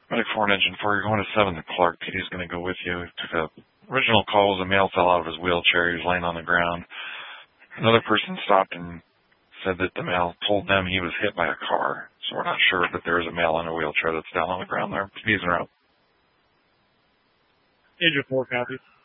Medic 4 and Engine 4, you're going to 7 to Clark. PD's going to go with you. Took a original call was a male fell out of his wheelchair. He was laying on the ground. Another person stopped and said that the male told them he was hit by a car. So we're not sure, but there is a male in a wheelchair that's down on the ground there. PD's in route. Engine 4 copies.